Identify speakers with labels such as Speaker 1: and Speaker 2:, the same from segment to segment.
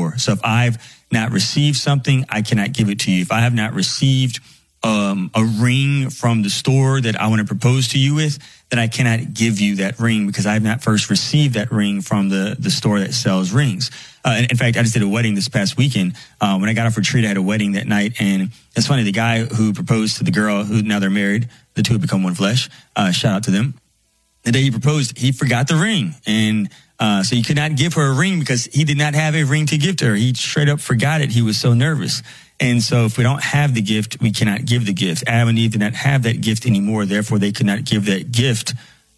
Speaker 1: anymore. So if I've not received something, I cannot give it to you. If I have not received a ring from the store that I want to propose to you with, then I cannot give you that ring because I have not first received that ring from the store that sells rings. In fact, I just did a wedding this past weekend. When I got off retreat, I had a wedding that night. And it's funny, the guy who proposed to the girl, who now they're married, the two have become one flesh. Shout out to them. The day he proposed, he forgot the ring. And so he could not give her a ring because he did not have a ring to give to her. He straight up forgot it. He was so nervous. And so if we don't have the gift, we cannot give the gift. Adam and Eve did not have that gift anymore. Therefore, they could not give that gift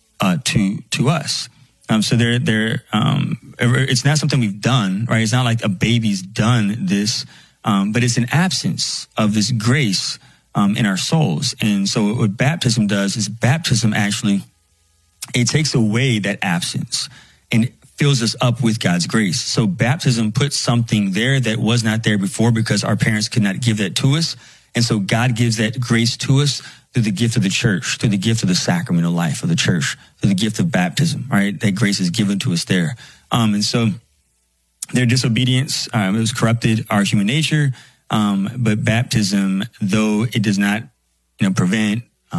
Speaker 1: to us. So it's not something we've done, right? It's not like a baby's done this, but it's an absence of this grace in our souls. And so what baptism does is baptism actually, it takes away that absence and fills us up with God's grace. So baptism puts something there that was not there before because our parents could not give that to us. And so God gives that grace to us through the gift of the church, through the gift of the sacramental life of the church, through the gift of baptism, right? That grace is given to us there. And so their disobedience, it was corrupted our human nature. But baptism, though it does not, prevent,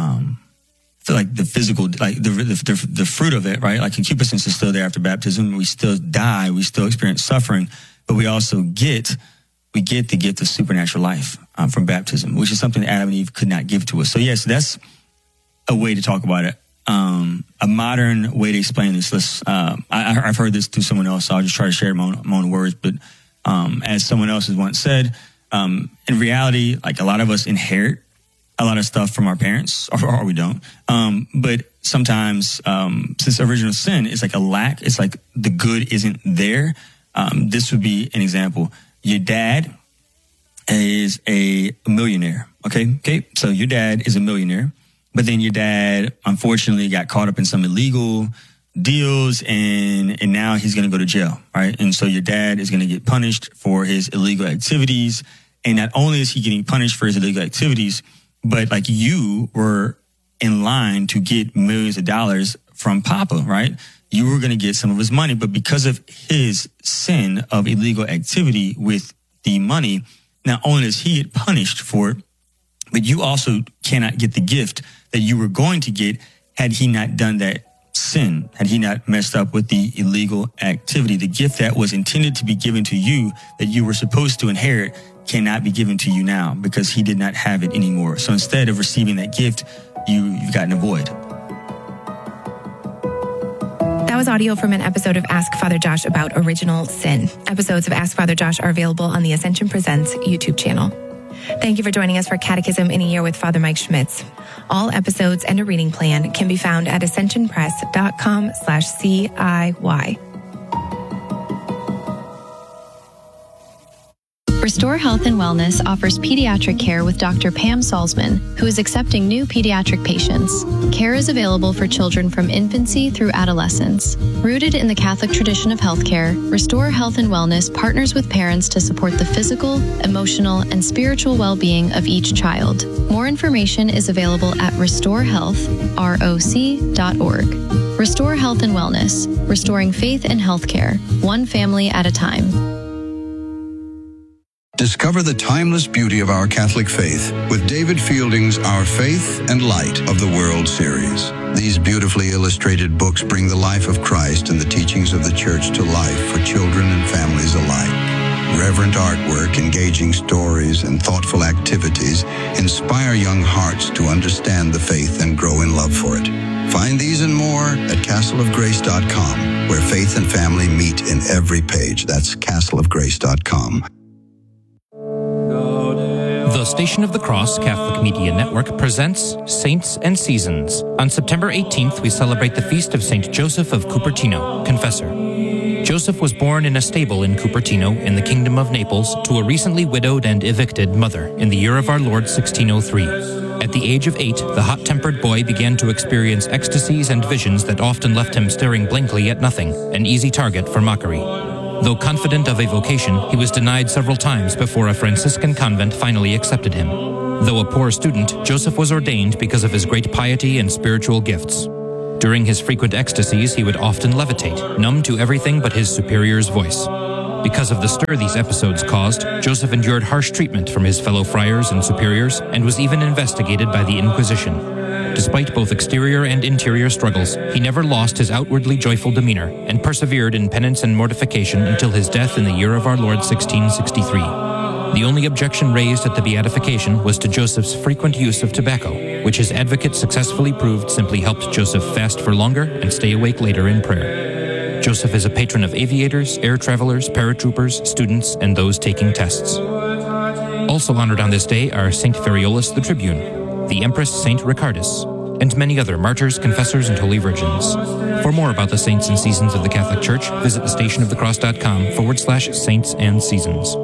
Speaker 1: like the physical, like the fruit of it, right? Like concupiscence is still there after baptism. We still die. We still experience suffering, but we also get the gift of supernatural life from baptism, which is something that Adam and Eve could not give to us. So yes, that's a way to talk about it. A modern way to explain this. I've heard this through someone else, so I'll just try to share my own words. But as someone else has once said, in reality, like a lot of us inherit a lot of stuff from our parents, or we don't. But sometimes, since original sin is like a lack, it's like the good isn't there. This would be an example. Your dad is a millionaire. Okay. So your dad is a millionaire, but then your dad, unfortunately, got caught up in some illegal deals and now he's going to go to jail. Right. And so your dad is going to get punished for his illegal activities. And not only is he getting punished for his illegal activities, but like you were in line to get millions of dollars from Papa, right? You were going to get some of his money, but because of his sin of illegal activity with the money, not only does he get punished for it, but you also cannot get the gift that you were going to get had he not done that sin, had he not messed up with the illegal activity. The gift that was intended to be given to you, that you were supposed to inherit, cannot be given to you now because he did not have it anymore. So instead of receiving that gift, you've gotten a void.
Speaker 2: That was audio from an episode of Ask Father Josh about original sin. Episodes of Ask Father Josh are available on the Ascension Presents YouTube channel. Thank you for joining us for Catechism in a Year with Father Mike Schmitz. All episodes and a reading plan can be found at ascensionpress.com/CIY.
Speaker 3: Restore Health and Wellness offers pediatric care with Dr. Pam Salzman, who is accepting new pediatric patients. Care is available for children from infancy through adolescence. Rooted in the Catholic tradition of healthcare, Restore Health and Wellness partners with parents to support the physical, emotional, and spiritual well-being of each child. More information is available at restorehealth.org. Restore Health and Wellness, restoring faith in healthcare, one family at a time.
Speaker 4: Discover the timeless beauty of our Catholic faith with David Fielding's Our Faith and Light of the World series. These beautifully illustrated books bring the life of Christ and the teachings of the Church to life for children and families alike. Reverent artwork, engaging stories, and thoughtful activities inspire young hearts to understand the faith and grow in love for it. Find these and more at castleofgrace.com, where faith and family meet in every page. That's castleofgrace.com.
Speaker 5: The Station of the Cross Catholic Media Network presents Saints and Seasons. On September 18th, we celebrate the feast of St. Joseph of Cupertino, Confessor. Joseph was born in a stable in Cupertino in the Kingdom of Naples to a recently widowed and evicted mother in the year of our Lord 1603. At the age of 8, the hot-tempered boy began to experience ecstasies and visions that often left him staring blankly at nothing, an easy target for mockery. Though confident of a vocation, he was denied several times before a Franciscan convent finally accepted him. Though a poor student, Joseph was ordained because of his great piety and spiritual gifts. During his frequent ecstasies, he would often levitate, numb to everything but his superior's voice. Because of the stir these episodes caused, Joseph endured harsh treatment from his fellow friars and superiors and was even investigated by the Inquisition. Despite both exterior and interior struggles, he never lost his outwardly joyful demeanor and persevered in penance and mortification until his death in the year of our Lord 1663. The only objection raised at the beatification was to Joseph's frequent use of tobacco, which his advocate successfully proved simply helped Joseph fast for longer and stay awake later in prayer. Joseph is a patron of aviators, air travelers, paratroopers, students, and those taking tests. Also honored on this day are Saint Feriolus the Tribune, the Empress Saint Ricardus, and many other martyrs, confessors, and holy virgins. For more about the saints and seasons of the Catholic Church, visit thestationofthecross.com/saints and seasons.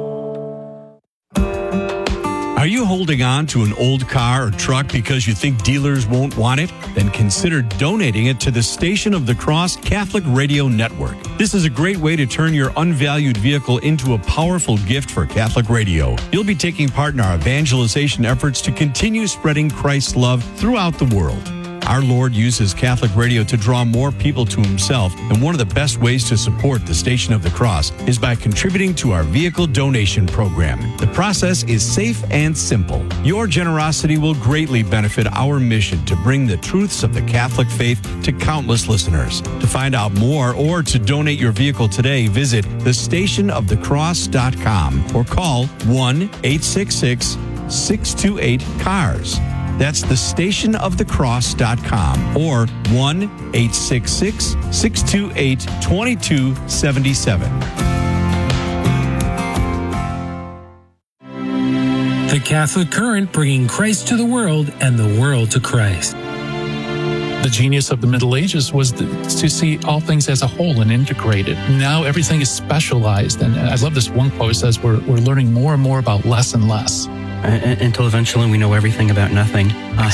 Speaker 6: Are you holding on to an old car or truck because you think dealers won't want it? Then consider donating it to the Station of the Cross Catholic Radio Network. This is a great way to turn your unvalued vehicle into a powerful gift for Catholic radio. You'll be taking part in our evangelization efforts to continue spreading Christ's love throughout the world. Our Lord uses Catholic radio to draw more people to himself, and one of the best ways to support the Station of the Cross is by contributing to our vehicle donation program. The process is safe and simple. Your generosity will greatly benefit our mission to bring the truths of the Catholic faith to countless listeners. To find out more or to donate your vehicle today, visit thestationofthecross.com or call 1-866-628-CARS. That's thestationofthecross.com or 1-866-628-2277.
Speaker 7: The Catholic Current, bringing Christ to the world and the world to Christ.
Speaker 8: The genius of the Middle Ages was to see all things as a whole and integrated. Now everything is specialized. And I love this one quote. It says we're learning more and more about less and less.
Speaker 9: Until eventually we know everything about nothing.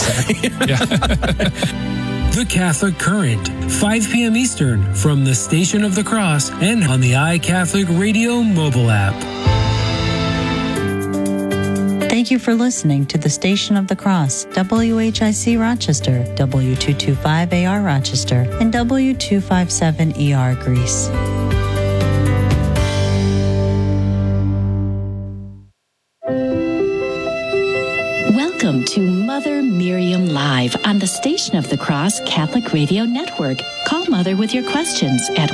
Speaker 7: The Catholic Current, 5 p.m. Eastern, from the Station of the Cross and on the iCatholic Radio mobile app.
Speaker 10: Thank you for listening to the Station of the Cross, WHIC Rochester, W225AR Rochester, and W257ER Greece.
Speaker 11: Welcome to Mother Miriam Live on the Station of the Cross Catholic Radio Network. Call Mother with your questions at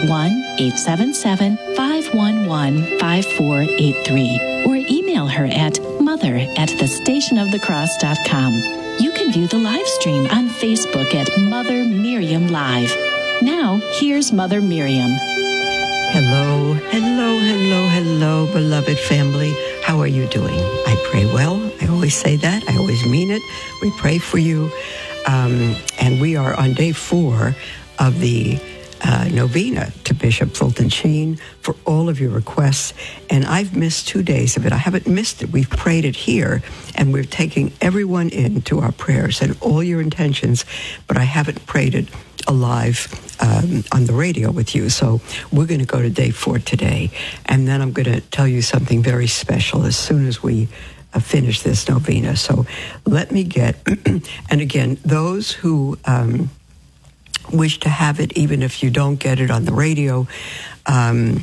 Speaker 11: 1-877-511-5483 or email her at mother@thestationofthecross.com. You can view the live stream on Facebook at Mother Miriam Live. Now, here's Mother Miriam.
Speaker 12: Hello, hello, hello, hello, beloved family. How are you doing? I pray well. I always say that. I always mean it. We pray for you. And we are on day 4 of the novena to Bishop Fulton Sheen for all of your requests. And I've missed 2 days of it. I haven't missed it. We've prayed it here, and we're taking everyone into our prayers and all your intentions, but I haven't prayed it alive on the radio with you. So we're going to go to day 4 today. And then I'm going to tell you something very special as soon as we finish this novena. So let me get, and again, those who wish to have it, even if you don't get it on the radio or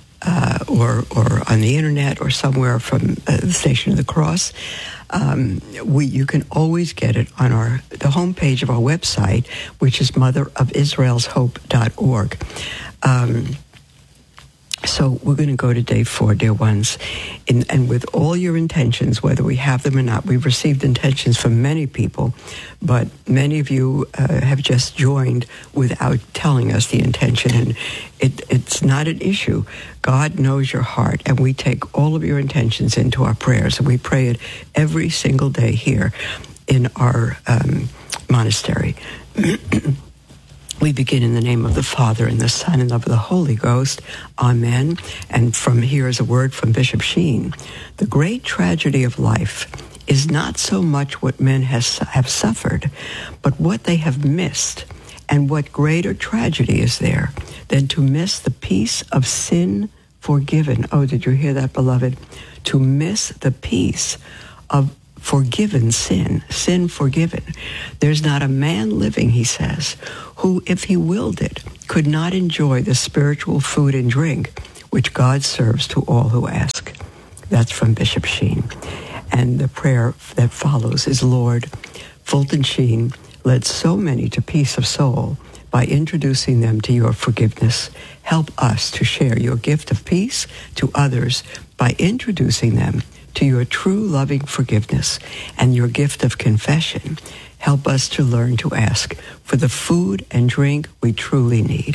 Speaker 12: on the internet or somewhere from the Station of the Cross, you can always get it on the homepage of our website, which is motherofisraelshope.org. So we're going to go to day 4, dear ones, and with all your intentions, whether we have them or not. We've received intentions from many people, but many of you have just joined without telling us the intention, and it's not an issue. God knows your heart, and we take all of your intentions into our prayers, and we pray it every single day here in our monastery. We begin in the name of the Father, and the Son, and of the Holy Ghost. Amen. And from here is a word from Bishop Sheen. The great tragedy of life is not so much what men have suffered, but what they have missed. And what greater tragedy is there than to miss the peace of sin forgiven? Oh, did you hear that, beloved? To miss the peace of forgiven sin forgiven. There's not a man living, he says, who, if he willed it, could not enjoy the spiritual food and drink which God serves to all who ask. That's from Bishop Sheen. And the prayer that follows is, Lord, Fulton Sheen led so many to peace of soul by introducing them to your forgiveness. Help us to share your gift of peace to others by introducing them to your true loving forgiveness and your gift of confession. Help us to learn to ask for the food and drink we truly need.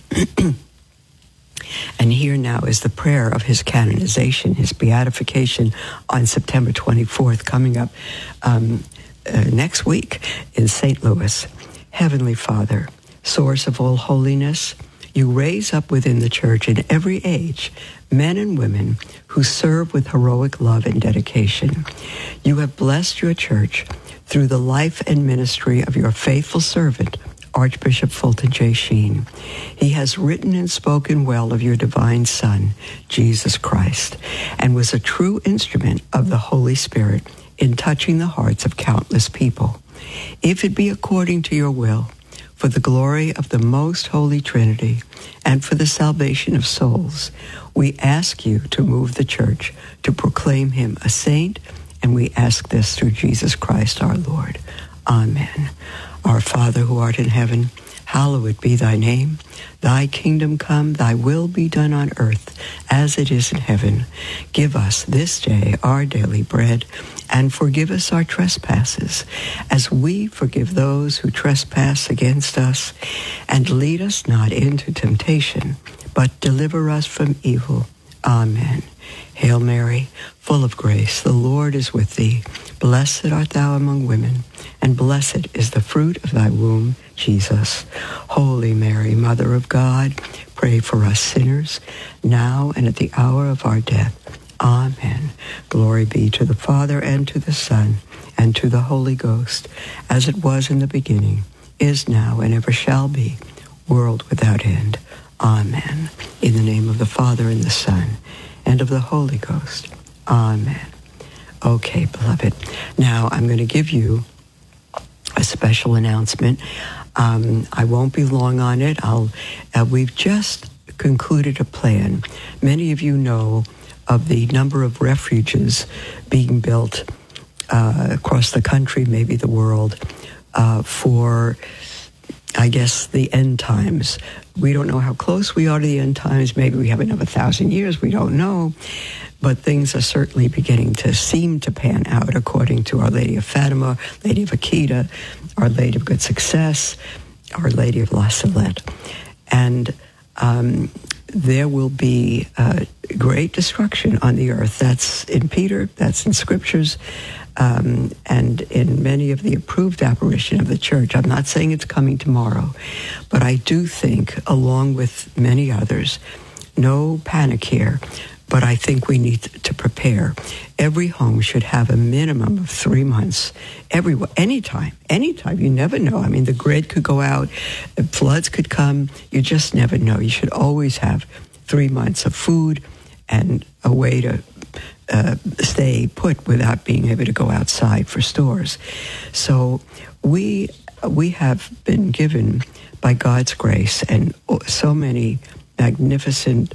Speaker 12: And here now is the prayer of his canonization, his beatification on September 24th, coming up next week in St. Louis. Heavenly Father, source of all holiness, you raise up within the church in every age men and women who serve with heroic love and dedication. You have blessed your church through the life and ministry of your faithful servant, Archbishop Fulton J. Sheen. He has written and spoken well of your divine Son, Jesus Christ, and was a true instrument of the Holy Spirit in touching the hearts of countless people. If it be according to your will, for the glory of the most holy Trinity and for the salvation of souls, we ask you to move the church to proclaim him a saint, and we ask this through Jesus Christ our Lord. Amen. Our Father who art in heaven, hallowed be thy name. Thy kingdom come, thy will be done on earth as it is in heaven. Give us this day our daily bread, and forgive us our trespasses, as we forgive those who trespass against us. And lead us not into temptation, but deliver us from evil. Amen. Hail Mary, full of grace, the Lord is with thee. Blessed art thou among women, and blessed is the fruit of thy womb, Jesus. Holy Mary, Mother of God, pray for us sinners, now and at the hour of our death. Amen. Glory be to the Father, and to the Son, and to the Holy Ghost, as it was in the beginning, is now, and ever shall be, world without end. Amen. In the name of the Father, and the Son, and of the Holy Ghost. Amen. Okay, beloved. Now I'm going to give you a special announcement. I won't be long on it. We've just concluded a plan. Many of you know of the number of refuges being built across the country, maybe the world, for, I guess, the end times. We don't know how close we are to the end times. Maybe we have another 1,000 years. We don't know. But things are certainly beginning to seem to pan out according to Our Lady of Fatima, Lady of Akita, Our Lady of Good Success, Our Lady of La Salette. And there will be great destruction on the earth. That's in Peter, that's in Scriptures, and in many of the approved apparition of the church. I'm not saying it's coming tomorrow, but I do think, along with many others, no panic here, but I think we need to prepare. Every home should have a minimum of 3 months. Anytime. You never know. I mean, the grid could go out, the floods could come. You just never know. You should always have 3 months of food and a way to stay put without being able to go outside for stores. So we have been given, by God's grace, and so many magnificent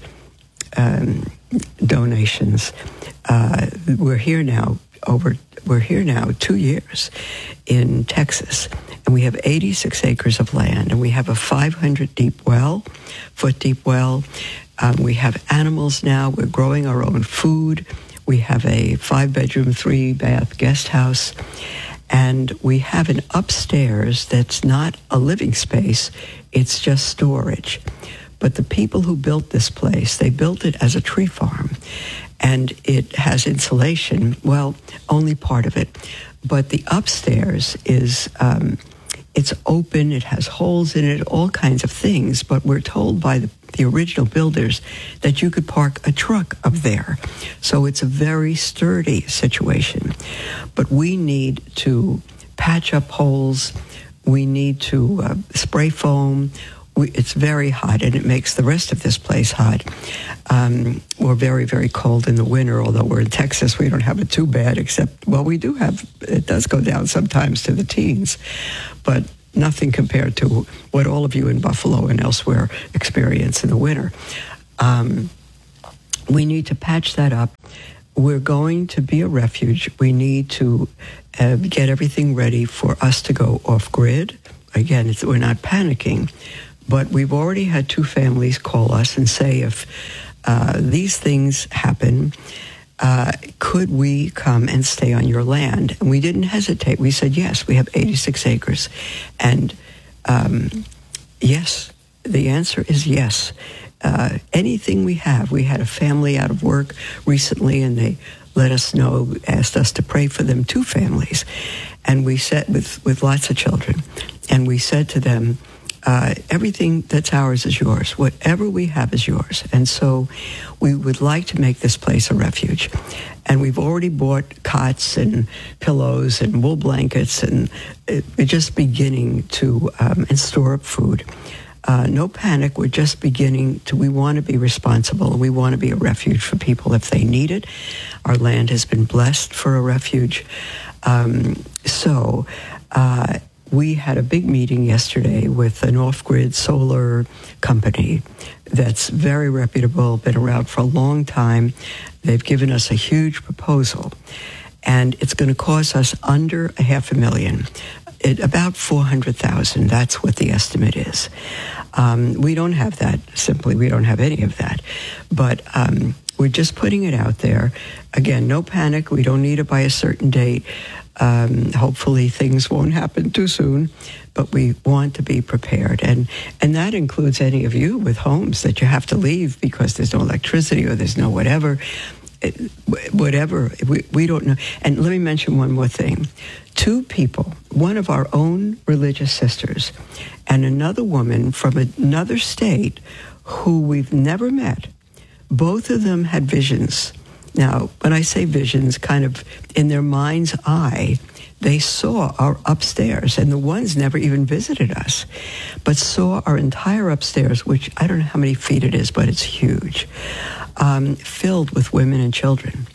Speaker 12: donations. We're here now 2 years in Texas, and we have 86 acres of land, and we have a 500 foot deep well. We have animals now. We're growing our own food. We have a 5-bedroom, 3-bath guest house, and we have an upstairs that's not a living space. It's just storage. But the people who built this place, they built it as a tree farm, and it has insulation. Well, only part of it. But the upstairs is, it's open, it has holes in it, all kinds of things. But we're told by the original builders that you could park a truck up there. So it's a very sturdy situation. But we need to patch up holes. We need to spray foam. It's very hot, and it makes the rest of this place hot. We're very, very cold in the winter, although we're in Texas. We don't have it too bad, except, well, we do have, it does go down sometimes to the teens, but nothing compared to what all of you in Buffalo and elsewhere experience in the winter. we need to patch that up. We're going to be a refuge. We need to get everything ready for us to go off-grid. Again, we're not panicking, but we've already had 2 families call us and say, if these things happen, could we come and stay on your land? And we didn't hesitate. We said, yes, we have 86 acres. And yes, the answer is yes. Anything we have. We had a family out of work recently, and they let us know, asked us to pray for them, 2 families. And we said, with lots of children, and we said to them, everything that's ours is yours. Whatever we have is yours. And so we would like to make this place a refuge. And we've already bought cots and pillows and wool blankets, and we're just beginning to and store up food. No panic. We're just beginning to, we want to be responsible, and we want to be a refuge for people if they need it. Our land has been blessed for a refuge. We had a big meeting yesterday with an off-grid solar company that's very reputable, been around for a long time. They've given us a huge proposal, and it's going to cost us under $500,000. About 400,000. That's what the estimate is. We don't have that. Simply, we don't have any of that. But we're just putting it out there. Again, no panic. We don't need it by a certain date. Hopefully, things won't happen too soon. But we want to be prepared, and that includes any of you with homes that you have to leave because there's no electricity or there's no whatever. We don't know. And let me mention one more thing. 2 people, one of our own religious sisters and another woman from another state who we've never met, both of them had visions. Now, when I say visions, kind of in their mind's eye, they saw our upstairs, and the ones never even visited us, but saw our entire upstairs, which I don't know how many feet it is, but it's huge, filled with women and children.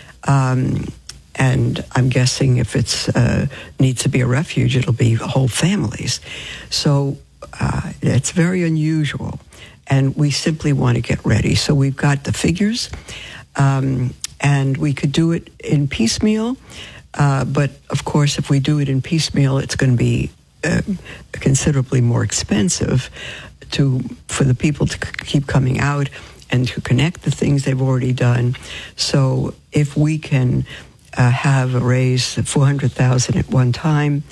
Speaker 12: And I'm guessing if it's needs to be a refuge, it'll be whole families. So it's very unusual, and we simply want to get ready. So we've got the figures, and we could do it in piecemeal. But of course, if we do it in piecemeal, it's going to be considerably more expensive for the people to keep coming out and to connect the things they've already done. So if we can have a raise of $400,000 at one time,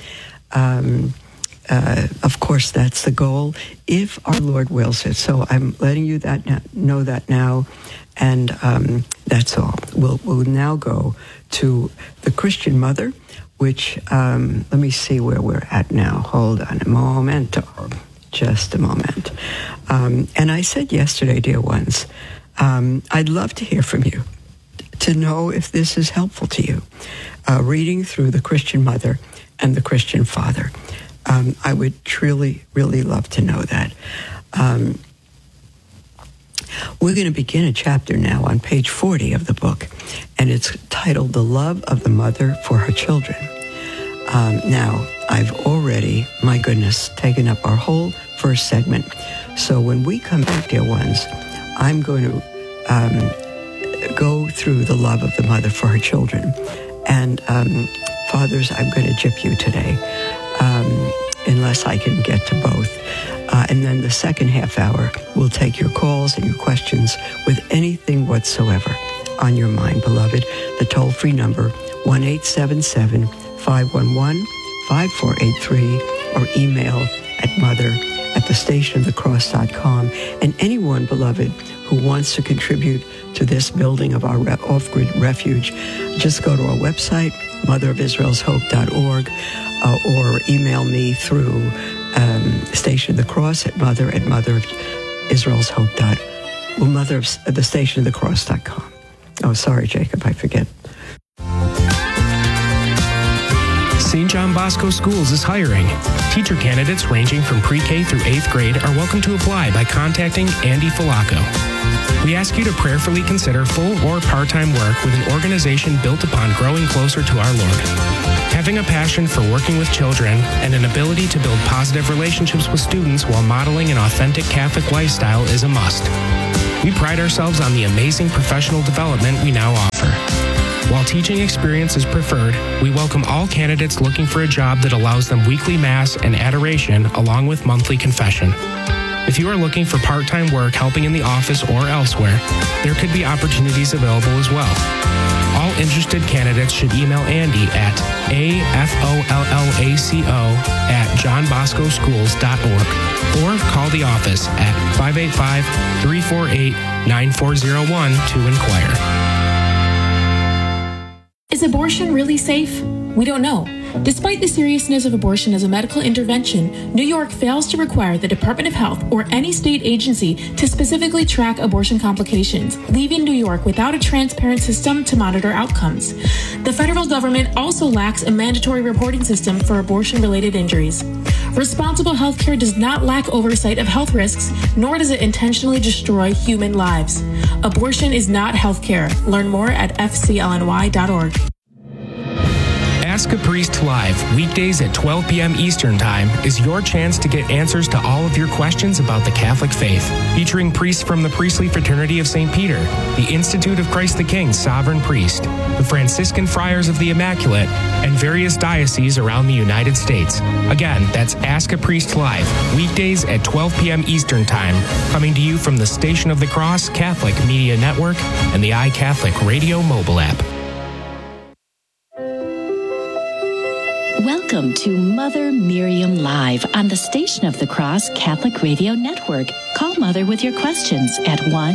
Speaker 12: of course, that's the goal, if our Lord wills it. So I'm letting you know that now, and that's all. We'll now go to the Christian Mother, which, let me see where we're at now. Hold on a moment. Just a moment. And I said yesterday, dear ones, I'd love to hear from you, to know if this is helpful to you, reading through the Christian Mother and the Christian Father. I would truly, really love to know that. We're going to begin a chapter now on page 40 of the book, and it's titled The Love of the Mother for Her Children. Now, I've already, my goodness, taken up our whole first segment. So when we come back, dear ones, I'm going to go through the love of the mother for her children. And fathers, I'm going to gyp you today, unless I can get to both. And then the second half hour, we'll take your calls and your questions with anything whatsoever on your mind, beloved. The toll-free number, 1-877-511-5483, or email at mother@thestationofthecross.com. And anyone, beloved, who wants to contribute to this building of our off-grid refuge, just go to our website, motherofisraelshope.org, or email me through Station of the Cross at motherofthestationofthecross.com. Oh, sorry, Jacob, I forget.
Speaker 13: St. John Bosco Schools is hiring. Teacher candidates ranging from pre-K through 8th grade are welcome to apply by contacting Andy Falaco. We ask you to prayerfully consider full or part-time work with an organization built upon growing closer to our Lord. Having a passion for working with children and an ability to build positive relationships with students while modeling an authentic Catholic lifestyle is a must. We pride ourselves on the amazing professional development we now offer. While teaching experience is preferred, we welcome all candidates looking for a job that allows them weekly Mass and adoration along with monthly confession. If you are looking for part-time work helping in the office or elsewhere, there could be opportunities available as well. All interested candidates should email Andy at afollaco@johnboscoschools.org or call the office at 585-348-9401 to inquire.
Speaker 14: Is abortion really safe? We don't know. Despite the seriousness of abortion as a medical intervention, New York fails to require the Department of Health or any state agency to specifically track abortion complications, leaving New York without a transparent system to monitor outcomes. The federal government also lacks a mandatory reporting system for abortion-related injuries. Responsible healthcare does not lack oversight of health risks, nor does it intentionally destroy human lives. Abortion is not healthcare. Learn more at fclny.org.
Speaker 13: Ask a Priest Live, weekdays at 12 p.m. Eastern Time, is your chance to get answers to all of your questions about the Catholic faith. Featuring priests from the Priestly Fraternity of St. Peter, the Institute of Christ the King Sovereign Priest, the Franciscan Friars of the Immaculate, and various dioceses around the United States. Again, that's Ask a Priest Live, weekdays at 12 p.m. Eastern Time, coming to you from the Station of the Cross Catholic Media Network and the iCatholic Radio mobile app.
Speaker 11: Welcome to Mother Miriam Live on the Station of the Cross Catholic Radio Network. Call Mother with your questions at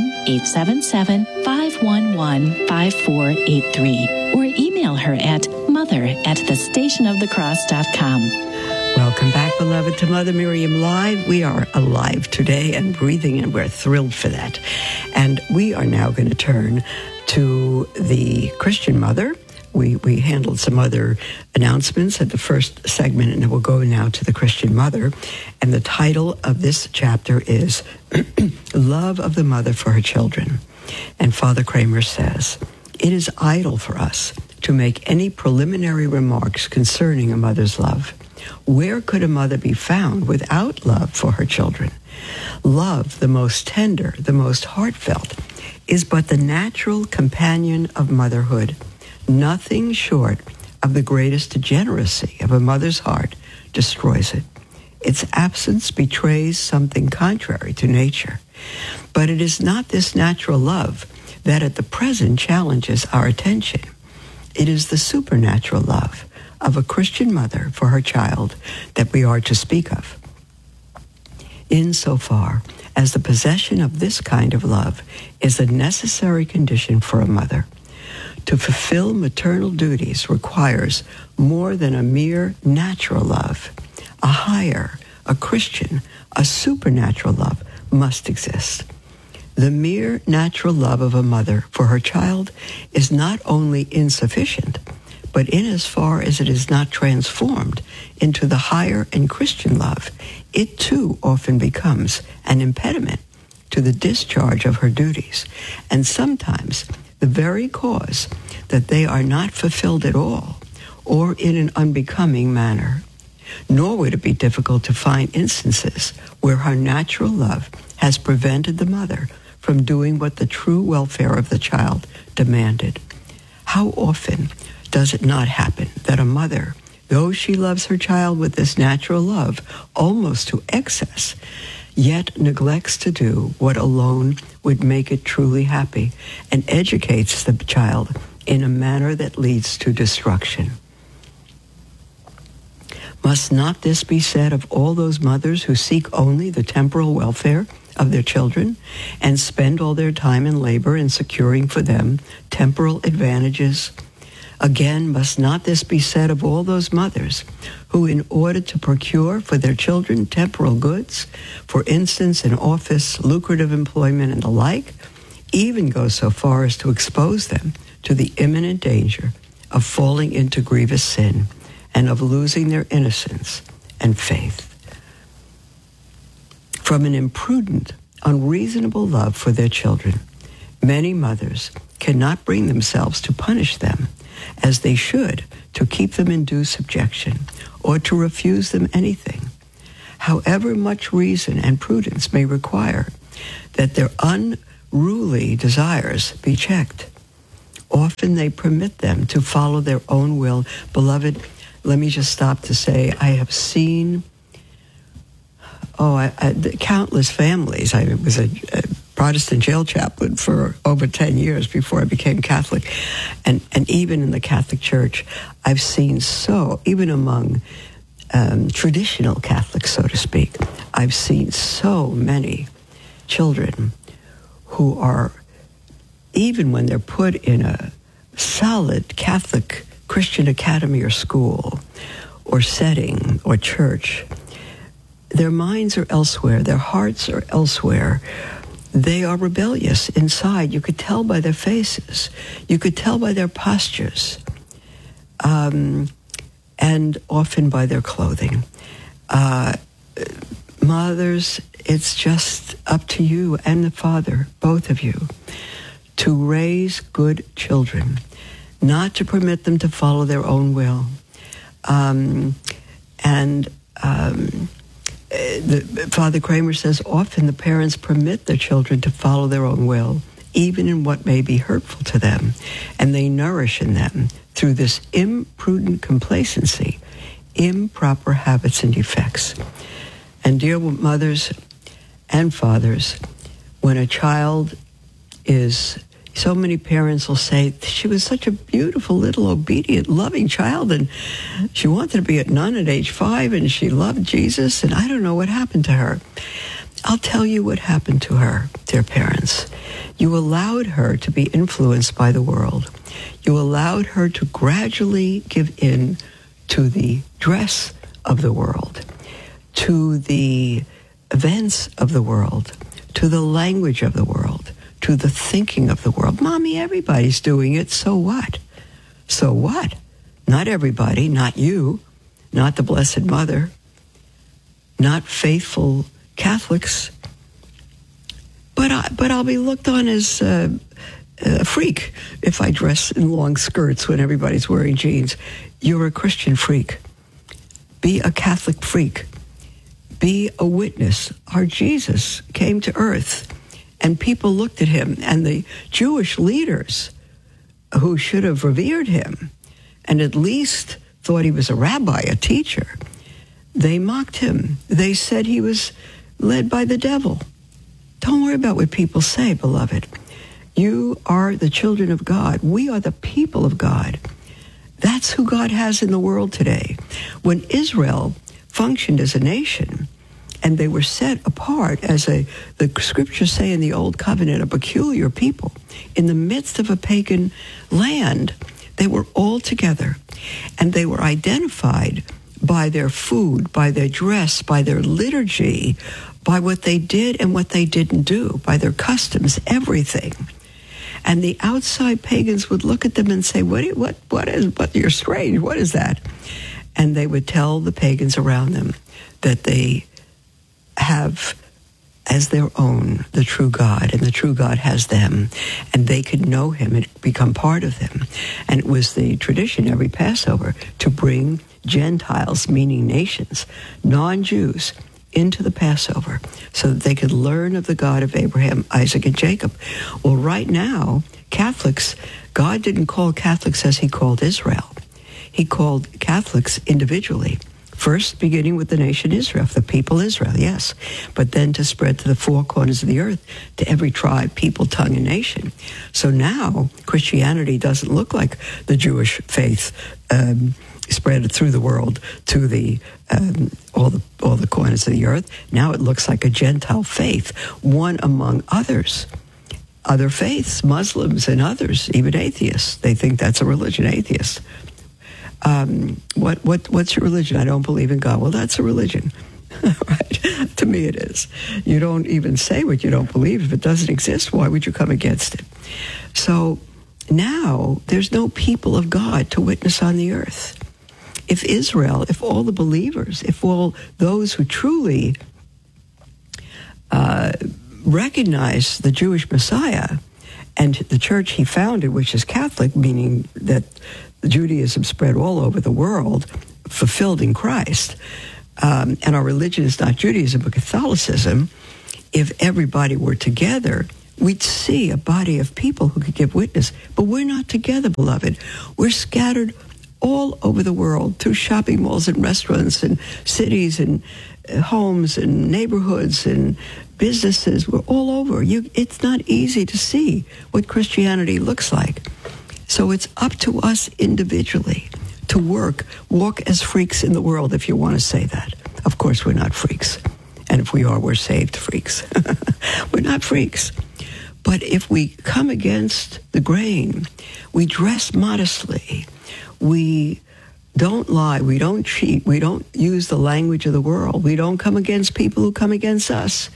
Speaker 11: 1-877-511-5483 or email her at mother@thestationofthecross.com.
Speaker 12: Welcome back, beloved, to Mother Miriam Live. We are alive today and breathing, and we're thrilled for that. And we are now going to turn to the Christian Mother. We handled some other announcements at the first segment, and we'll go now to the Christian Mother. And the title of this chapter is Love of the Mother for Her Children. And Father Kramer says, "It is idle for us to make any preliminary remarks concerning a mother's love. Where could a mother be found without love for her children? Love, the most tender, the most heartfelt, is but the natural companion of motherhood. Nothing short of the greatest degeneracy of a mother's heart destroys it. Its absence betrays something contrary to nature. But it is not this natural love that at the present challenges our attention. It is the supernatural love of a Christian mother for her child that we are to speak of. Insofar as the possession of this kind of love is a necessary condition for a mother, to fulfill maternal duties requires more than a mere natural love. A higher, a Christian, a supernatural love must exist. The mere natural love of a mother for her child is not only insufficient, but in as far as it is not transformed into the higher and Christian love, it too often becomes an impediment to the discharge of her duties, and sometimes the very cause that they are not fulfilled at all or in an unbecoming manner. Nor would it be difficult to find instances where her natural love has prevented the mother from doing what the true welfare of the child demanded. How often does it not happen that a mother, though she loves her child with this natural love almost to excess, yet neglects to do what alone would make it truly happy, and educates the child in a manner that leads to destruction? Must not this be said of all those mothers who seek only the temporal welfare of their children and spend all their time and labor in securing for them temporal advantages? Again, must not this be said of all those mothers who, in order to procure for their children temporal goods, for instance, an office, lucrative employment, and the like, even go so far as to expose them to the imminent danger of falling into grievous sin and of losing their innocence and faith? From an imprudent, unreasonable love for their children, many mothers cannot bring themselves to punish them as they should, to keep them in due subjection, or to refuse them anything. However much reason and prudence may require that their unruly desires be checked. Often they permit them to follow their own will. Beloved, let me just stop to say, I have seen countless families. I was a Protestant jail chaplain for over 10 years before I became Catholic. And even in the Catholic Church, I've seen even among traditional Catholics, so to speak, I've seen so many children who are, even when they're put in a solid Catholic Christian academy or school or setting or church, their minds are elsewhere, their hearts are elsewhere. They are rebellious inside. You could tell by their faces. You could tell by their postures. And often by their clothing. Mothers, it's just up to you and the father, both of you, to raise good children, not to permit them to follow their own will. Father Kramer says often the parents permit their children to follow their own will, even in what may be hurtful to them, and they nourish in them, through this imprudent complacency, improper habits and defects. And dear mothers and fathers, when a child is, so many parents will say, she was such a beautiful, little, obedient, loving child, and she wanted to be a nun at age 5, and she loved Jesus, and I don't know what happened to her. I'll tell you what happened to her, dear parents. You allowed her to be influenced by the world. You allowed her to gradually give in to the dress of the world, to the events of the world, to the language of the world, to the thinking of the world. Mommy, everybody's doing it, so what? So what? Not everybody, not you, not the Blessed Mother, not faithful Catholics, but I'll be looked on as a freak if I dress in long skirts when everybody's wearing jeans. You're a Christian freak. Be a Catholic freak. Be a witness. Our Jesus came to earth, and people looked at him, and the Jewish leaders who should have revered him and at least thought he was a rabbi, a teacher, they mocked him. They said he was led by the devil. Don't worry about what people say, beloved. You are the children of God. We are the people of God. That's who God has in the world today. When Israel functioned as a nation, and they were set apart as the scriptures say in the Old Covenant, a peculiar people, in the midst of a pagan land, they were all together, and they were identified by their food, by their dress, by their liturgy, by what they did and what they didn't do, by their customs, everything. And the outside pagans would look at them and say, what you're strange, what is that? And they would tell the pagans around them that they have as their own the true God, and the true God has them, and they could know him and become part of them. And it was the tradition every Passover to bring Gentiles, meaning nations, non-Jews, into the Passover so that they could learn of the God of Abraham, Isaac, and Jacob. Well, right now, Catholics, God didn't call Catholics as he called Israel. He called Catholics individually. First, beginning with the nation Israel, the people Israel, yes, but then to spread to the four corners of the earth, to every tribe, people, tongue, and nation. So now Christianity doesn't look like the Jewish faith spread through the world to the all the corners of the earth. Now it looks like a Gentile faith, one among others. Other faiths, Muslims and others, even atheists. They think that's a religion, atheists. What's your religion? I don't believe in God. Well, that's a religion. Right? To me it is. You don't even say what you don't believe. If it doesn't exist, why would you come against it? So now there's no people of God to witness on the earth. If Israel, if all the believers, if all those who truly recognize the Jewish Messiah and the church he founded, which is Catholic, meaning that Judaism spread all over the world, fulfilled in Christ, and our religion is not Judaism but Catholicism, if everybody were together we'd see a body of people who could give witness. But we're not together, beloved. We're scattered all over the world through shopping malls and restaurants and cities and homes and neighborhoods and businesses. We're all over. It's not easy to see what Christianity looks like. So it's up to us individually to walk as freaks in the world, if you want to say that. Of course, we're not freaks. And if we are, we're saved freaks. We're not freaks. But if we come against the grain, we dress modestly, we don't lie, we don't cheat, we don't use the language of the world, we don't come against people who come against us.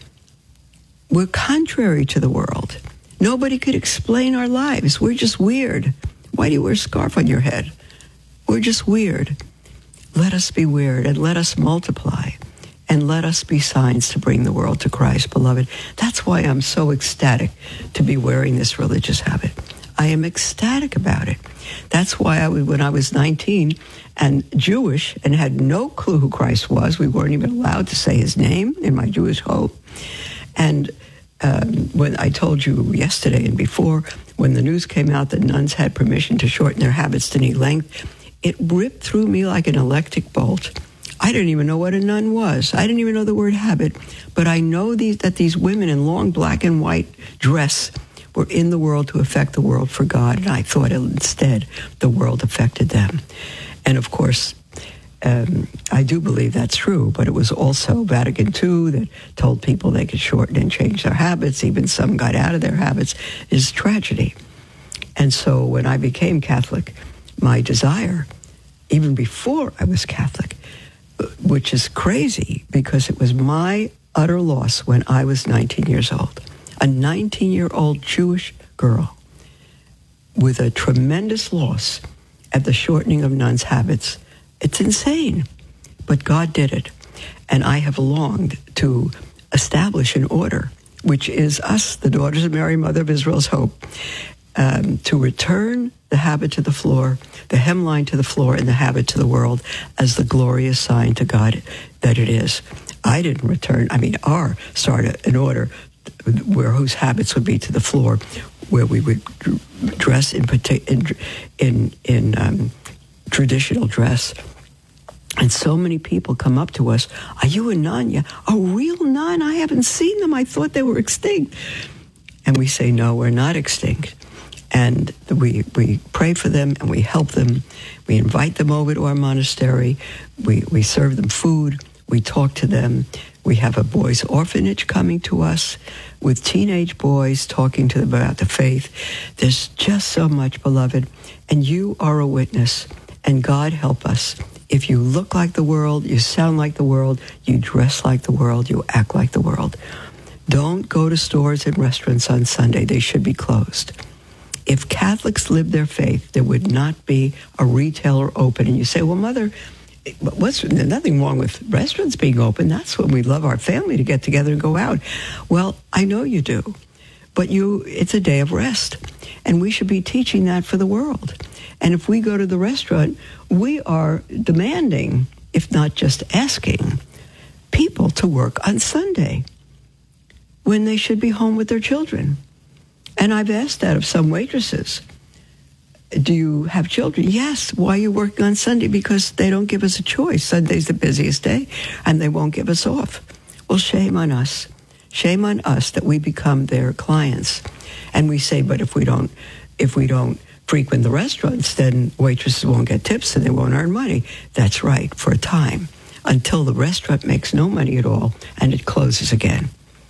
Speaker 12: We're contrary to the world. Nobody could explain our lives. We're just weird. Why do you wear a scarf on your head? We're just weird. Let us be weird and let us multiply. And let us be signs to bring the world to Christ, beloved. That's why I'm so ecstatic to be wearing this religious habit. I am ecstatic about it. That's why when I was 19 and Jewish and had no clue who Christ was, we weren't even allowed to say his name in my Jewish home. And when I told you yesterday and before, when the news came out that nuns had permission to shorten their habits to knee length, it ripped through me like an electric bolt. I didn't even know what a nun was. I didn't even know the word habit. But I know that these women in long black and white dress were in the world to affect the world for God. And I thought instead the world affected them. And of course, I do believe that's true. But it was also Vatican II that told people they could shorten and change their habits. Even some got out of their habits. It's tragedy. And so when I became Catholic, my desire, even before I was Catholic, which is crazy because it was my utter loss when I was 19 years old. A 19-year-old Jewish girl with a tremendous loss at the shortening of nuns' habits. It's insane, but God did it. And I have longed to establish an order, which is us, the Daughters of Mary, Mother of Israel's Hope, to return the habit to the floor, the hemline to the floor, and the habit to the world as the glorious sign to God that it is. I didn't return. Our started an order whose habits would be to the floor, where we would dress in traditional dress. And so many people come up to us, "Are you a nun?" "Yeah." "A real nun? I haven't seen them. I thought they were extinct." And we say, "No, we're not extinct." And we pray for them and we help them. We invite them over to our monastery. We serve them food. We talk to them. We have a boys' orphanage coming to us with teenage boys talking to them about the faith. There's just so much, beloved. And you are a witness. And God help us. If you look like the world, you sound like the world, you dress like the world, you act like the world. Don't go to stores and restaurants on Sunday. They should be closed. If Catholics lived their faith, there would not be a retailer open. And you say, "Well, Mother, there's nothing wrong with restaurants being open. That's when we love our family to get together and go out." Well, I know you do. But it's a day of rest. And we should be teaching that for the world. And if we go to the restaurant, we are demanding, if not just asking, people to work on Sunday when they should be home with their children. And I've asked that of some waitresses. "Do you have children?" "Yes." "Why are you working on Sunday?" "Because they don't give us a choice. Sunday's the busiest day, and they won't give us off." Well, shame on us. Shame on us that we become their clients. And we say, but if we don't frequent the restaurants, then waitresses won't get tips and they won't earn money. That's right, for a time, until the restaurant makes no money at all and it closes again.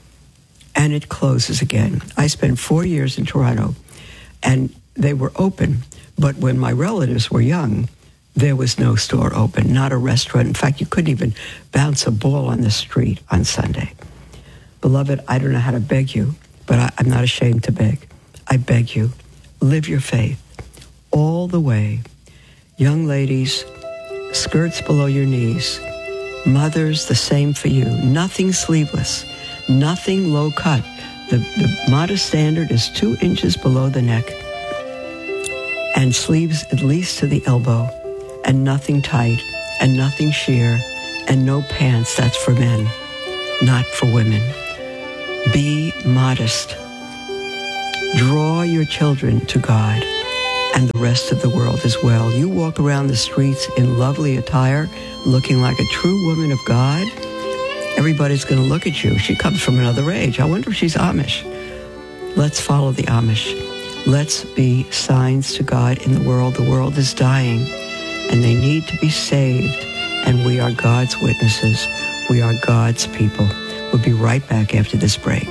Speaker 12: And it closes again. I spent 4 years in Toronto, and they were open. But when my relatives were young, there was no store open, not a restaurant. In fact, you couldn't even bounce a ball on the street on Sunday. Beloved, I don't know how to beg you, but I'm not ashamed to beg. I beg you, live your faith all the way. Young ladies, skirts below your knees. Mothers, the same for you. Nothing sleeveless. Nothing low cut. The modest standard is 2 inches below the neck, and sleeves at least to the elbow, and nothing tight, and nothing sheer, and no pants. That's for men, not for women. Be modest. Draw your children to God and the rest of the world as well. You walk around the streets in lovely attire, looking like a true woman of God. Everybody's going to look at you. She comes from another age. I wonder if she's Amish. Let's follow the Amish. Let's be signs to God in the world. The world is dying, and they need to be saved, and we are God's witnesses. We are God's people. We'll be right back after this break.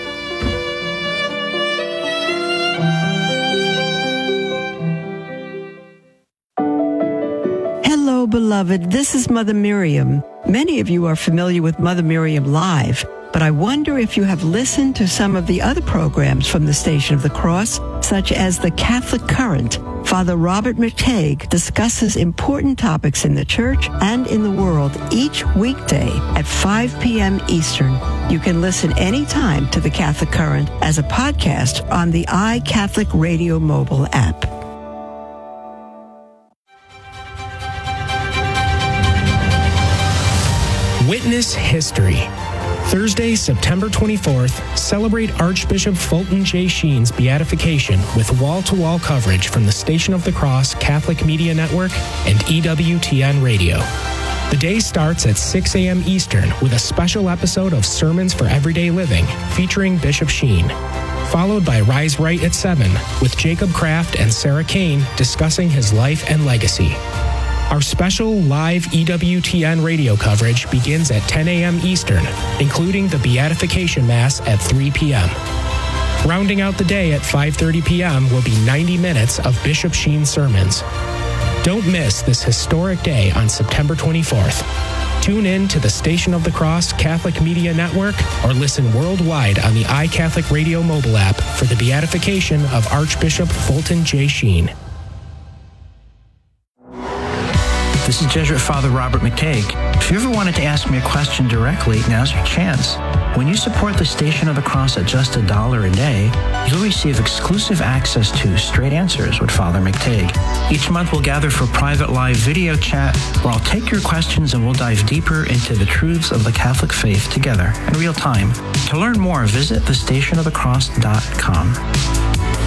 Speaker 12: Hello, beloved. This is Mother Miriam. Many of you are familiar with Mother Miriam Live, but I wonder if you have listened to some of the other programs from the Station of the Cross, such as The Catholic Current. Father Robert McTague discusses important topics in the church and in the world each weekday at 5 p.m. Eastern. You can listen anytime to The Catholic Current as a podcast on the iCatholic Radio mobile app.
Speaker 13: Witness History. Thursday, September 24th, celebrate Archbishop Fulton J. Sheen's beatification with wall-to-wall coverage from the Station of the Cross Catholic Media Network and EWTN Radio. The day starts at 6 a.m. Eastern with a special episode of Sermons for Everyday Living featuring Bishop Sheen, followed by Rise Right at 7 with Jacob Kraft and Sarah Kane discussing his life and legacy. Our special live EWTN radio coverage begins at 10 a.m. Eastern, including the Beatification Mass at 3 p.m. Rounding out the day at 5:30 p.m. will be 90 minutes of Bishop Sheen sermons. Don't miss this historic day on September 24th. Tune in to the Station of the Cross Catholic Media Network or listen worldwide on the iCatholic Radio mobile app for the beatification of Archbishop Fulton J. Sheen.
Speaker 15: This is Jesuit Father Robert McTague. If you ever wanted to ask me a question directly, now's your chance. When you support the Station of the Cross at just $1 a day, you'll receive exclusive access to Straight Answers with Father McTague. Each month we'll gather for private live video chat where I'll take your questions and we'll dive deeper into the truths of the Catholic faith together in real time. To learn more, visit thestationofthecross.com.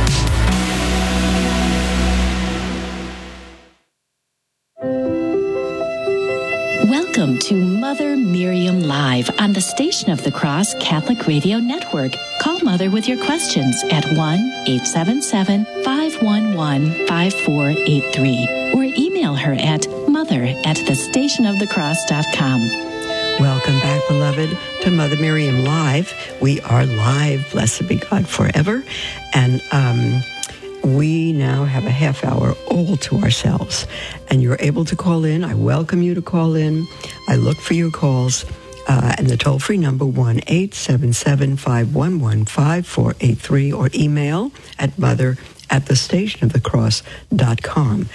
Speaker 11: Welcome to Mother Miriam Live on the Station of the Cross Catholic Radio Network. Call Mother with your questions at 1-877-511-5483 or email her at mother@thestationofthecross.com.
Speaker 12: Welcome back, beloved, to Mother Miriam Live. We are live, blessed be God forever. And we now have a half hour all to ourselves. And you're able to call in. I welcome you to call in. I look for your calls. And the toll-free number, 1-877-511-5483, or email at mother@thestationofthecross.com.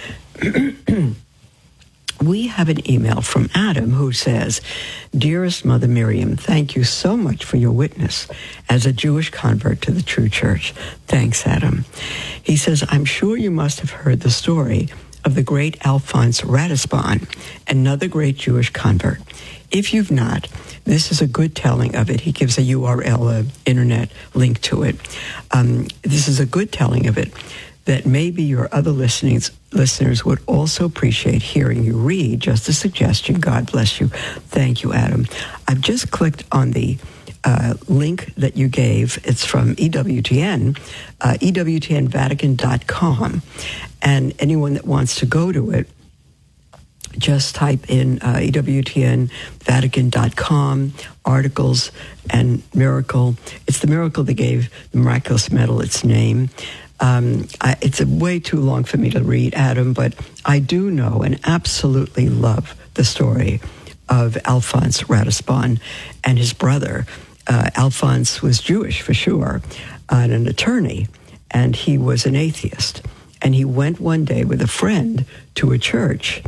Speaker 12: We have an email from Adam who says, "Dearest Mother Miriam, thank you so much for your witness as a Jewish convert to the true church." Thanks, Adam. He says, "I'm sure you must have heard the story of the great Alphonse Ratisbon, another great Jewish convert. If you've not, this is a good telling of it." He gives a URL, an internet link to it. This is a good telling of it that maybe your other listeners would also appreciate hearing you read. Just a suggestion. God bless you. Thank you, Adam. I've just clicked on the link that you gave. It's from EWTN, EWTNVatican.com. And anyone that wants to go to it, just type in EWTNVatican.com, articles, and miracle. It's the miracle that gave the miraculous medal its name. It's way too long for me to read, Adam, but I do know and absolutely love the story of Alphonse Ratisbon and his brother. Alphonse was Jewish for sure, and an attorney, and he was an atheist. And he went one day with a friend to a church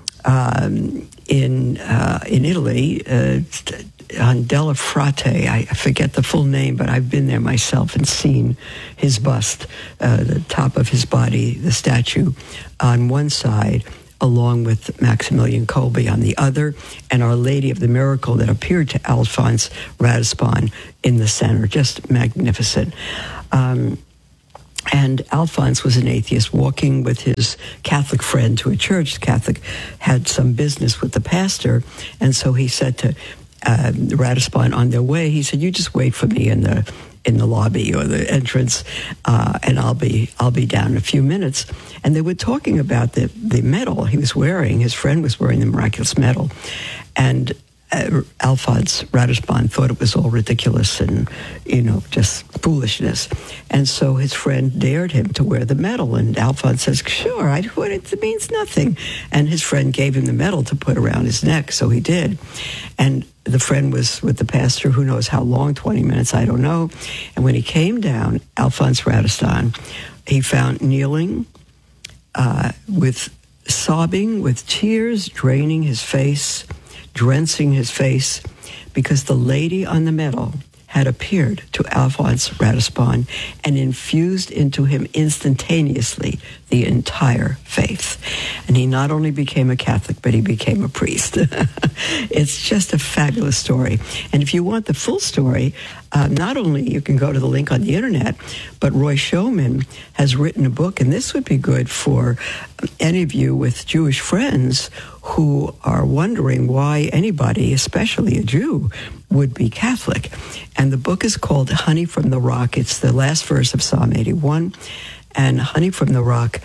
Speaker 12: in Italy, on Della Frate. I forget the full name, but I've been there myself and seen his bust, the top of his body, the statue on one side, along with Maximilian Kolbe on the other, and Our Lady of the Miracle that appeared to Alphonse Ratisbon in the center. Just magnificent. And Alphonse was an atheist walking with his Catholic friend to a church. The Catholic had some business with the pastor, and so he said to Ratisbon on their way, he said, "You just wait for me in the lobby or the entrance, and I'll be down in a few minutes." And they were talking about the medal he was wearing. His friend was wearing the miraculous medal, and Alphonse Ratisbon thought it was all ridiculous and, just foolishness. And so his friend dared him to wear the medal. And Alphonse says, "Sure, it means nothing." And his friend gave him the medal to put around his neck, so he did. And the friend was with the pastor, who knows how long, 20 minutes, I don't know. And when he came down, Alphonse Ratisbon, he found kneeling, with sobbing, with tears draining his face, drenching his face, because the lady on the medal had appeared to Alphonse Ratisbon and infused into him instantaneously the entire faith. And he not only became a Catholic, but he became a priest. It's just a fabulous story. And if you want the full story, not only you can go to the link on the internet, but Roy Schoeman has written a book, and this would be good for any of you with Jewish friends who are wondering why anybody, especially a Jew, would be Catholic. And the book is called Honey from the Rock. It's the last verse of Psalm 81. And Honey from the Rock,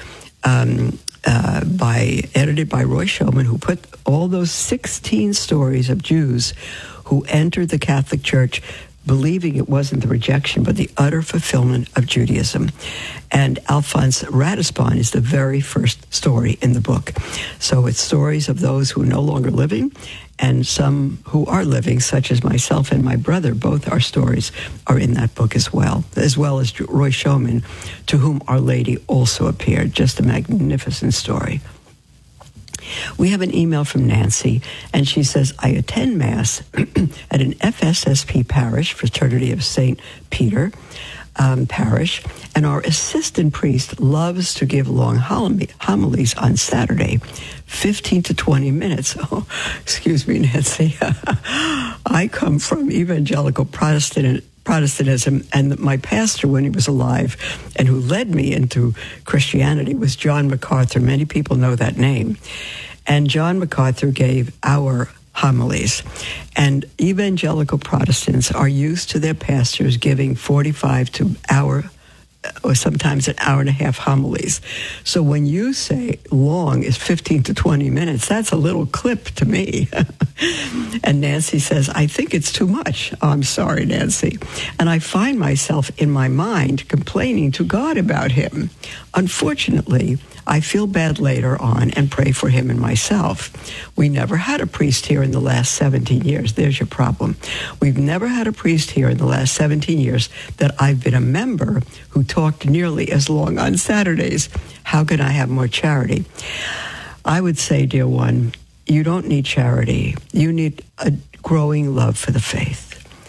Speaker 12: edited by Roy Schoeman, who put all those 16 stories of Jews who entered the Catholic Church believing it wasn't the rejection, but the utter fulfillment of Judaism. And Alphonse Ratisbon is the very first story in the book. So it's stories of those who are no longer living and some who are living, such as myself and my brother. Both our stories are in that book as well as Roy Schoeman, to whom Our Lady also appeared. Just a magnificent story. We have an email from Nancy, and she says, "I attend Mass at an FSSP parish, Fraternity of St. Peter parish, and our assistant priest loves to give long homilies on Saturday, 15 to 20 minutes. Oh, excuse me, Nancy. I come from evangelical Protestantism, and my pastor, when he was alive and who led me into Christianity, was John MacArthur. Many people know that name. And John MacArthur gave our homilies. And evangelical Protestants are used to their pastors giving 45 to hour or sometimes an hour and a half homilies. So when you say long is 15 to 20 minutes, that's a little clip to me. And Nancy says, "I think it's too much." Oh, I'm sorry, Nancy. And I find myself in my mind complaining to God about him. Unfortunately, I feel bad later on and pray for him and myself. We never had a priest here in the last 17 years. There's your problem. We've never had a priest here in the last 17 years that I've been a member who talked nearly as long on Saturdays. How can I have more charity? I would say, dear one, you don't need charity. You need a growing love for the faith.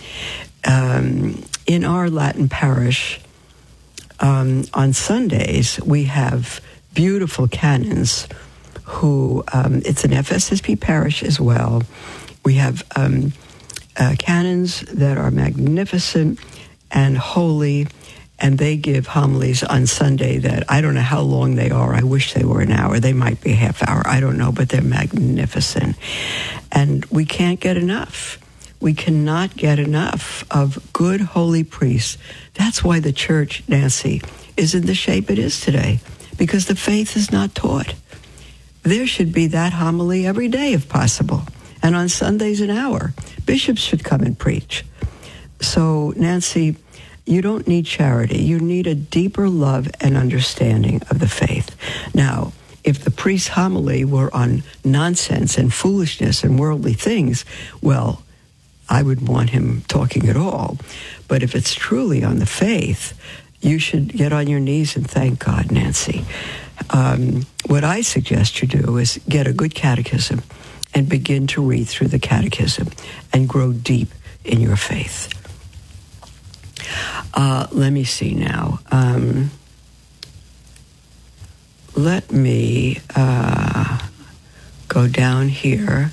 Speaker 12: In our Latin parish, on Sundays, we have beautiful canons who, it's an FSSP parish as well. We have canons that are magnificent and holy, and they give homilies on Sunday that I don't know how long they are. I wish they were an hour. They might be a half hour. I don't know, but they're magnificent. And we can't get enough. We cannot get enough of good, holy priests. That's why the church, Nancy, is in the shape it is today, because the faith is not taught. There should be that homily every day if possible, and on Sundays an hour. Bishops should come and preach. So, Nancy, you don't need charity. You need a deeper love and understanding of the faith. Now, if the priest's homily were on nonsense and foolishness and worldly things, well, I would want him talking at all. But if it's truly on the faith, you should get on your knees and thank God, Nancy. What I suggest you do is get a good catechism and begin to read through the catechism and grow deep in your faith. Let me see now. Let me go down here.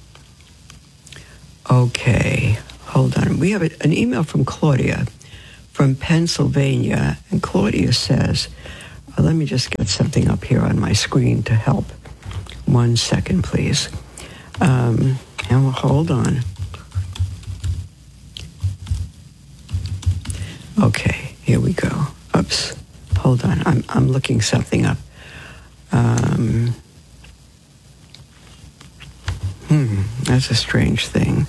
Speaker 12: Okay, hold on. We have an email from Claudia from Pennsylvania. And Claudia says, let me just get something up here on my screen to help. 1 second, please. And we'll hold on. Okay, here we go. Oops, hold on. I'm looking something up. That's a strange thing.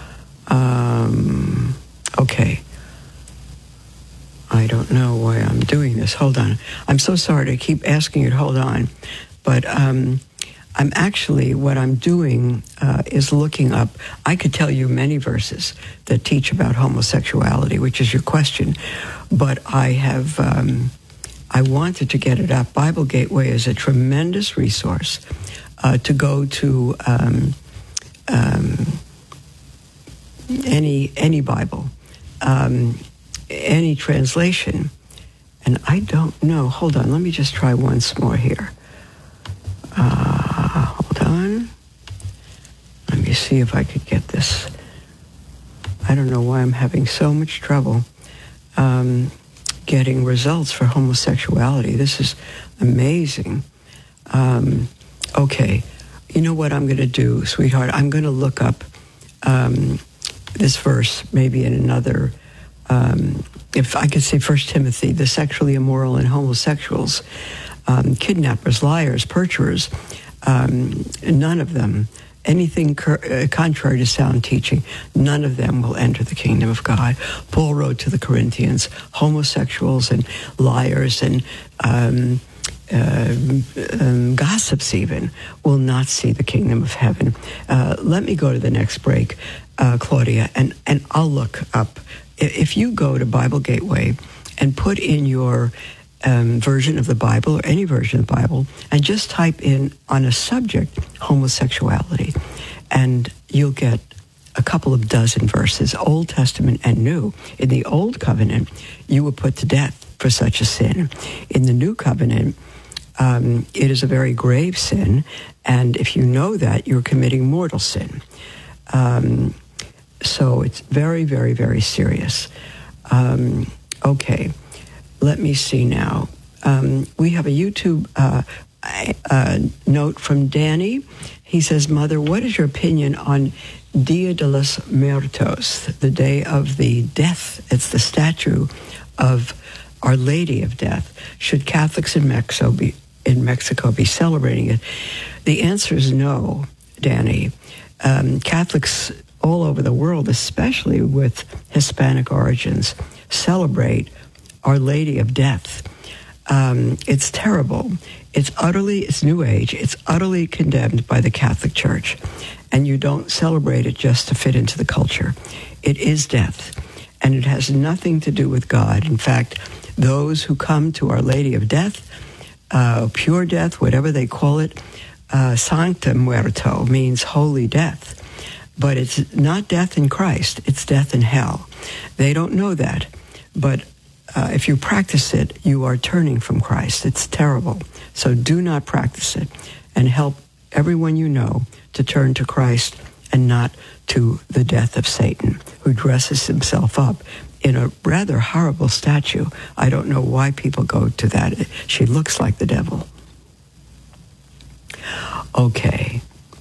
Speaker 12: Okay. I don't know why I'm doing this. Hold on. I'm so sorry to keep asking you to hold on. But I'm actually, what I'm doing is looking up. I could tell you many verses that teach about homosexuality, which is your question. But I have, I wanted to get it up. Bible Gateway is a tremendous resource to go to any Bible, any translation. And I don't know. Hold on. Let me just try once more here. Hold on. Let me see if I could get this. I don't know why I'm having so much trouble getting results for homosexuality. This is amazing. Okay. You know what I'm going to do, sweetheart? I'm going to look up this verse, maybe in another, if I could say 1 Timothy, the sexually immoral and homosexuals, kidnappers, liars, perjurers, none of them, anything contrary to sound teaching, none of them will enter the kingdom of God. Paul wrote to the Corinthians, homosexuals and liars and gossips even will not see the kingdom of heaven. Let me go to the next break, Claudia, and I'll look up. If you go to Bible Gateway and put in your version of the Bible or any version of the Bible and just type in on a subject homosexuality, and you'll get a couple of dozen verses, Old Testament and New. In the Old Covenant, you were put to death for such a sin. In the New Covenant, it is a very grave sin, and if you know that, you're committing mortal sin. So it's very, very, very serious. Okay, let me see now. We have a YouTube note from Danny. He says, Mother, what is your opinion on Dia de los Muertos, the Day of the Death? It's the statue of Our Lady of Death. Should Catholics in Mexico be celebrating it? The answer is no, Danny. Catholics all over the world, especially with Hispanic origins, celebrate Our Lady of Death. It's terrible. It's New Age. It's utterly condemned by the Catholic Church. And you don't celebrate it just to fit into the culture. It is death. And it has nothing to do with God. In fact, those who come to Our Lady of Death, pure death, whatever they call it, Sancta Muerto means holy death. But it's not death in Christ, it's death in hell. They don't know that. But if you practice it, you are turning from Christ. It's terrible. So do not practice it, and help everyone you know to turn to Christ and not to the death of Satan, who dresses himself up in a rather horrible statue. I don't know why people go to that. She looks like the devil. Okay.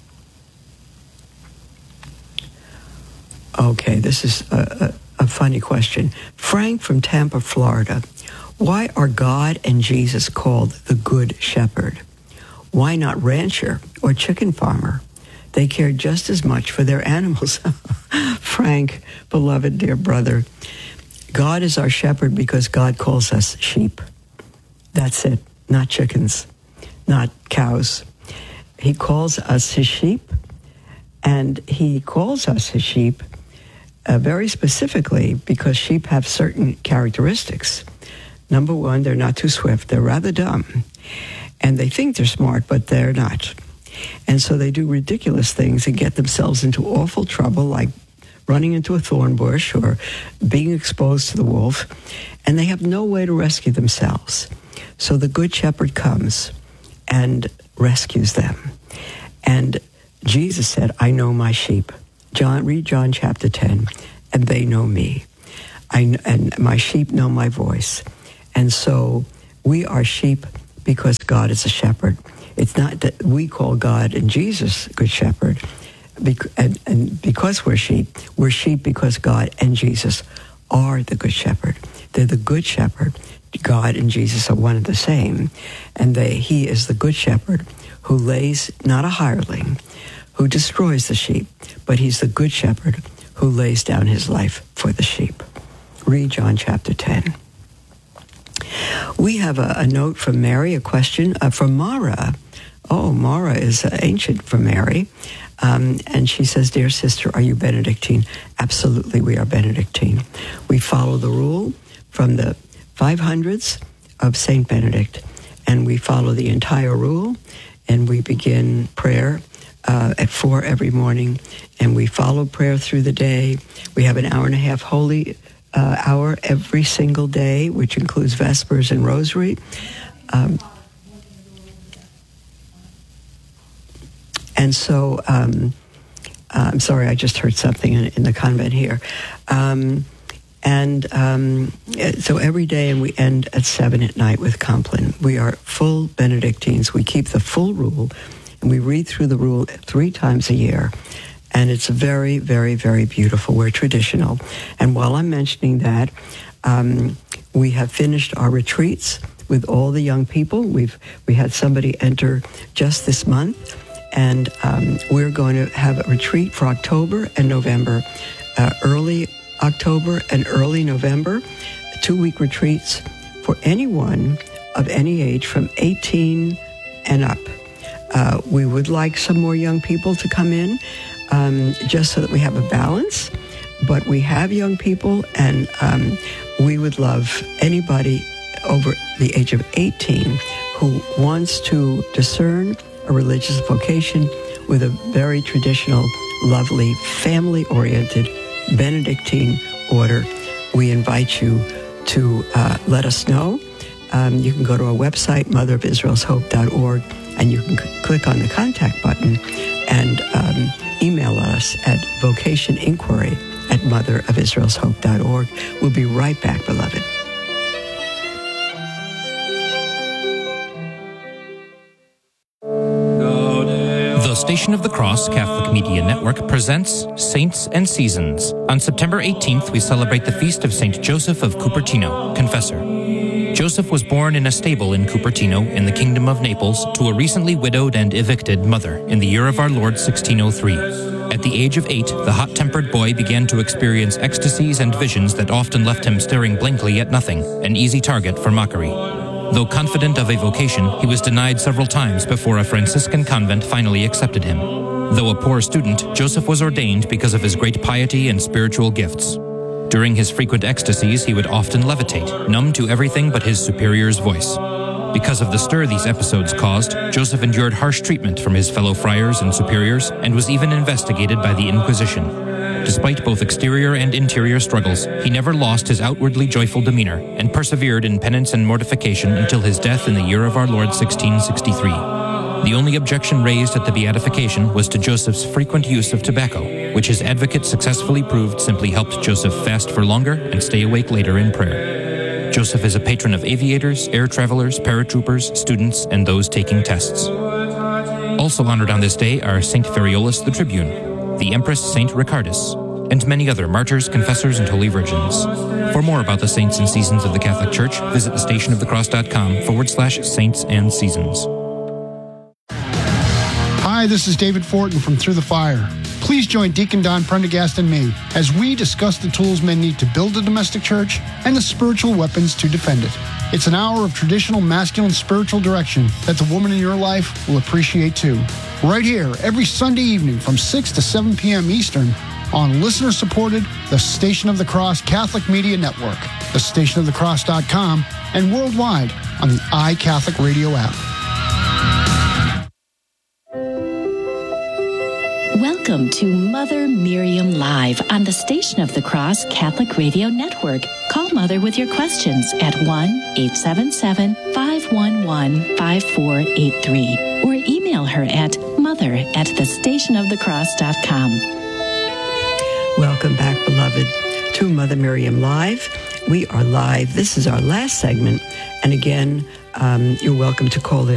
Speaker 12: Okay, this is a funny question. Frank from Tampa, Florida. Why are God and Jesus called the Good Shepherd? Why not rancher or chicken farmer? They care just as much for their animals. Frank, beloved dear brother, God is our shepherd because God calls us sheep. That's it, not chickens, not cows. He calls us his sheep, and he calls us his sheep very specifically because sheep have certain characteristics. Number one, they're not too swift. They're rather dumb. And they think they're smart, but they're not. And so they do ridiculous things and get themselves into awful trouble, like running into a thorn bush or being exposed to the wolf. And they have no way to rescue themselves. So the Good Shepherd comes and rescues them. And Jesus said, I know my sheep. Read John chapter 10, and they know me. and my sheep know my voice. And so we are sheep because God is a shepherd. It's not that we call God and Jesus good shepherd. And because we're sheep because God and Jesus are the good shepherd. They're the good shepherd. God and Jesus are one and the same. And he is the good shepherd who lays, not a hireling, who destroys the sheep, but he's the good shepherd who lays down his life for the sheep. Read John chapter 10. We have a note from Mary, a question from Mara. Oh, Mara is ancient for Mary. And she says, "Dear sister, are you Benedictine?" Absolutely, we are Benedictine. We follow the rule from the 500s of Saint Benedict, and we follow the entire rule, and we begin prayer at 4 every morning, and we follow prayer through the day. We have an hour and a half holy hour every single day, which includes Vespers and Rosary. And so, I'm sorry, I just heard something in the convent here. So every day, and we end at 7 at night with Compline. We are full Benedictines. We keep the full rule, and we read through the rule 3 times a year. And it's very, very, very beautiful. We're traditional. And while I'm mentioning that, we have finished our retreats with all the young people. We had somebody enter just this month. And we're going to have a retreat for October and November, early October and early November, 2-week retreats for anyone of any age from 18 and up. We would like some more young people to come in, just so that we have a balance. But we have young people, and we would love anybody over the age of 18 who wants to discern a religious vocation with a very traditional, lovely, family-oriented Benedictine order. We invite you to let us know. You can go to our website, motherofisraelshope.org, and you can click on the contact button and email us at vocationinquiry@motherofisraelshope.org. We'll be right back, beloved.
Speaker 5: The Station of the Cross Catholic Media Network presents Saints and Seasons. On September 18th, we celebrate the feast of St. Joseph of Cupertino, Confessor. Joseph was born in a stable in Cupertino in the Kingdom of Naples to a recently widowed and evicted mother in the year of our Lord 1603. At the age of 8, the hot-tempered boy began to experience ecstasies and visions that often left him staring blankly at nothing, an easy target for mockery. Though confident of a vocation, he was denied several times before a Franciscan convent finally accepted him. Though a poor student, Joseph was ordained because of his great piety and spiritual gifts. During his frequent ecstasies, he would often levitate, numb to everything but his superior's voice. Because of the stir these episodes caused, Joseph endured harsh treatment from his fellow friars and superiors and was even investigated by the Inquisition. Despite both exterior and interior struggles, he never lost his outwardly joyful demeanor and persevered in penance and mortification until his death in the year of our Lord 1663. The only objection raised at the beatification was to Joseph's frequent use of tobacco, which his advocate successfully proved simply helped Joseph fast for longer and stay awake later in prayer. Joseph is a patron of aviators, air travelers, paratroopers, students, and those taking tests. Also honored on this day are Saint Feriolus the Tribune, the Empress Saint Ricardus, and many other martyrs, confessors, and holy virgins. For more about the saints and seasons of the Catholic Church, visit thestationofthecross.com/saints and seasons.
Speaker 16: Hi, this is David Fortin from Through the Fire. Please join Deacon Don Prendergast and me as we discuss the tools men need to build a domestic church and the spiritual weapons to defend it. It's an hour of traditional masculine spiritual direction that the woman in your life will appreciate too. Right here, every Sunday evening from 6 to 7 p.m. Eastern on listener-supported The Station of the Cross Catholic Media Network, thestationofthecross.com, and worldwide on the iCatholic Radio app.
Speaker 11: Welcome to Mother Miriam Live on the Station of the Cross Catholic Radio Network. Call Mother with your questions at 1-877-511-5483 or email her at mother@thestationofthecross.com.
Speaker 12: Welcome back, beloved. to Mother Miriam Live. We are live. This is our last segment. And again, you're welcome to call in.